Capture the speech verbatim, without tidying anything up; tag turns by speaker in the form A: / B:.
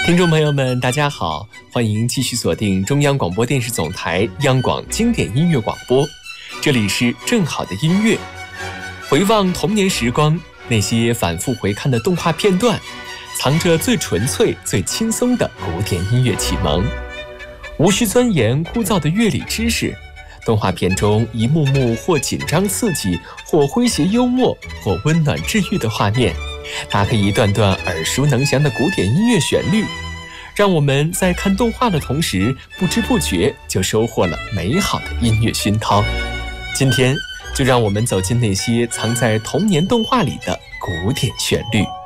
A: 听众朋友们，大家好，欢迎继续锁定中央广播电视总台央广经典音乐广播，这里是正好的音乐。回望童年时光，那些反复回看的动画片段，藏着最纯粹、最轻松的古典音乐启蒙，无需钻研枯燥的乐理知识。动画片中一幕幕或紧张刺激，或诙谐幽默，或温暖治愈的画面，搭配一段段耳熟能详的古典音乐旋律，让我们在看动画的同时，不知不觉就收获了美好的音乐熏陶。今天就让我们走进那些藏在童年动画里的古典旋律。